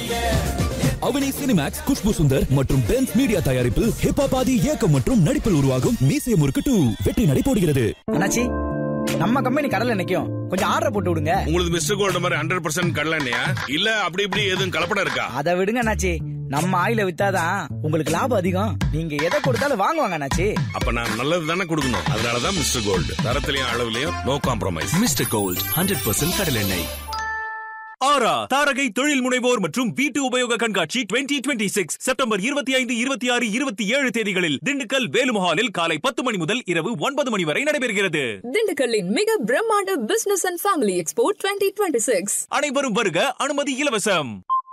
அவனி Cinemax, Khushbu Sundar மற்றும் Benz media தயாரிப்பில் hip hop ஆதி இயக்கம் மற்றும் நடிப்பில் உருவாகும் மீசை முறுக்கு 2 வெற்றி நடை போடுகிறது. அண்ணாச்சி, நம்ம கம்பெனி கடல்ல நிக்கும், கொஞ்சம் ஆர்டர் போட்டு விடுங்க. உங்களுக்கு மிஸ்டர் கோல்ட் மாதிரி 100% கடலெண்ணெயா இல்ல அப்படி இப்படி எதுவும் கலப்படம் இருக்கா? அதை விடுங்க அண்ணாச்சி, நம்ம ஆயில வித்தாதான் உங்களுக்கு லாபம் அதிகம். நீங்க எதை கொடுத்தாலும் வாங்குவாங்க அண்ணாச்சி. அப்ப நான் நல்லது தானே கொடுக்கணும். அதனாலதான் mister gold, தரத்திலையும் அளவுலயும் no compromise. Mister gold 100% கடலெண்ணெய். ஆரா தாரகை தொழில் முனைவோர் மற்றும் வீட்டு உபயோக கண்காட்சி 2026 செப்டம்பர் 25, 26, 27 தேதிகளில் திண்டுக்கல் வேலுமஹாலில் காலை 10 மணி முதல் இரவு 9 மணி வரை நடைபெறுகிறது. திண்டுக்கல்லின் மிக பிரம்மாண்ட பிசினஸ் அண்ட் ஃபேமிலி எக்ஸ்போ 2026. அனைவரும் வருக, அனுமதி இலவசம்.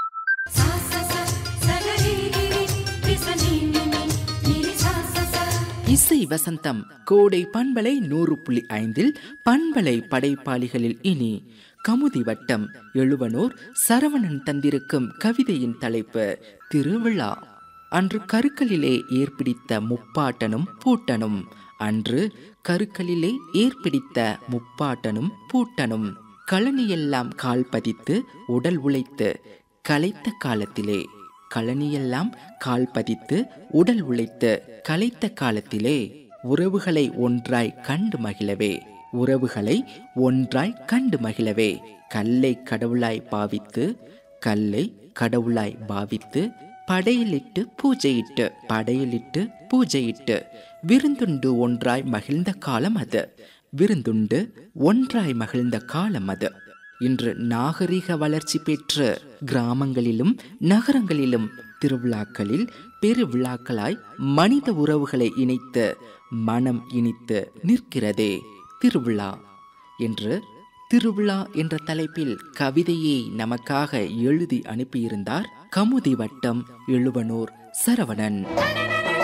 இசை வசந்தம் கோடை பண்பலை 100.5 பண்பலை படைப்பாளிகளில் இனி கமுதி வட்டம் எழுவனூர் சரவணன் தந்திருக்கும் கவிதையின் தலைப்பு திருவிழா. அன்று கருக்களிலே ஏற்பிடித்த முப்பாட்டனும் பூட்டனும், அன்று கருக்களிலே ஏற்பிடித்த முப்பாட்டனும் பூட்டனும், கழனியெல்லாம் கால் பதித்து உடல் உழைத்து களைத்த காலத்திலே, கழனியெல்லாம் கால் பதித்து உடல் உழைத்து களைத்த காலத்திலே, உறவுகளை ஒன்றாய் கண்டு மகிழவே, உறவுகளை ஒன்றாய் கண்டு மகிழவே, கல்லை கடவுளாய் பாவித்து, கல்லை கடவுளாய் பாவித்து, படையிலிட்டு பூஜையிட்டு, படையிலிட்டு பூஜையிட்டு, விருந்துண்டு ஒன்றாய் மகிழ்ந்த காலம் அது, விருந்துண்டு ஒன்றாய் மகிழ்ந்த காலம் அது. இன்று நாகரிக வளர்ச்சி பெற்ற கிராமங்களிலும் நகரங்களிலும் திருவிழாக்களில் பெருவிழாக்களாய் மனித உறவுகளை இணைத்து மனம் இனித்து நிற்கிறதே திருவிழா என்று திருவிழா என்ற தலைப்பில் கவிதையை நமக்காக எழுதி அனுப்பியிருந்தார் கமுதி வட்டம் எழுவனூர் சரவணன்.